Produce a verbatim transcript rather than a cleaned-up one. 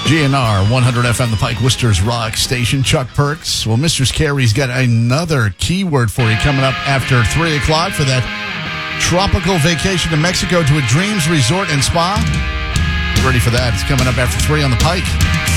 G N R, one hundred F M, the Pike Worcester's Rock Station. Chuck Perks. Well, Mister Carey's got another keyword for you coming up after three o'clock for that tropical vacation to Mexico to a Dreams Resort and Spa. Ready for that? It's coming up after three on the Pike.